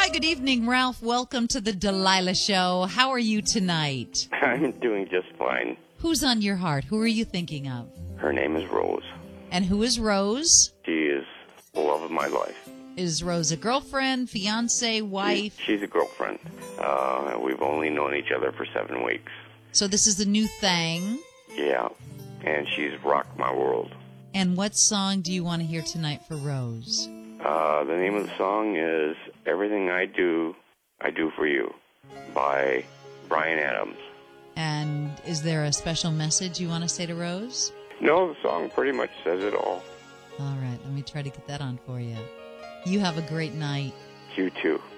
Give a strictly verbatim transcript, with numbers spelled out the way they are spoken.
Hi, good evening, Ralph. Welcome to the Delilah Show. How are you tonight? I'm doing just fine. Who's on your heart? Who are you thinking of? Her name is Rose. And who is Rose? She is the love of my life. Is Rose a girlfriend, fiance, wife? She, she's a girlfriend. Uh, we've only known each other for seven weeks. So this is the new thing. Yeah, and she's rocked my world. And what song do you want to hear tonight for Rose? Uh, the name of the song is Everything I Do, I Do For You by Bryan Adams. And is there a special message you want to say to Rose? No, the song pretty much says it all. All right, let me try to get that on for you. You have a great night. You too.